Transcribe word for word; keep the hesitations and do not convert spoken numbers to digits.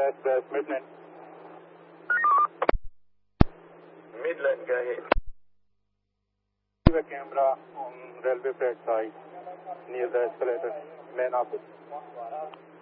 West, West, Midland. Midland, go ahead. A camera on railway track side near the escalator, main office.